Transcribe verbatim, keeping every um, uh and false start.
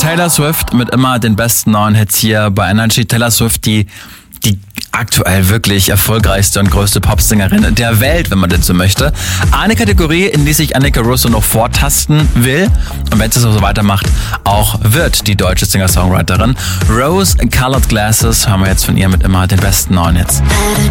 Taylor Swift mit immer den besten neuen Hits hier bei Energy. Taylor Swift, die, die aktuell wirklich erfolgreichste und größte Popsängerin der Welt, wenn man das so möchte. Eine Kategorie, in die sich Annika Russo noch vortasten will und wenn sie so weitermacht, auch wird die deutsche Singer-Songwriterin. Rose Colored Glasses hören wir jetzt von ihr mit immer den besten neuen Hits.